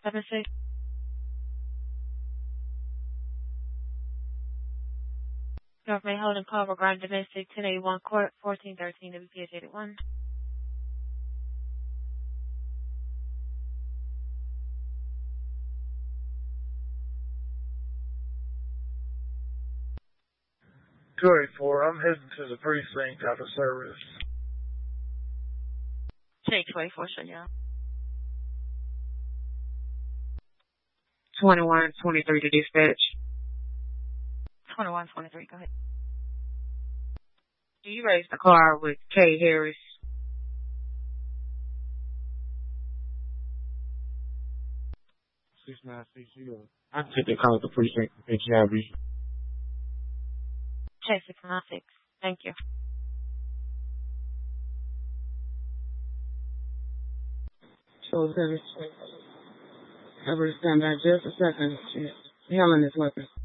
176. North May Holding Call regarding domestic 1081 court 1413 WPH 81. I'm heading to the precinct out of service. Take 24, sure, yeah. 2123 to dispatch. 2123, go ahead. Do you raise the car with Kay Harris? 696. I took the call at the precinct for HIV. Check 696. Thank you. So, service. Cover stand by just a second. She's handling this weapon.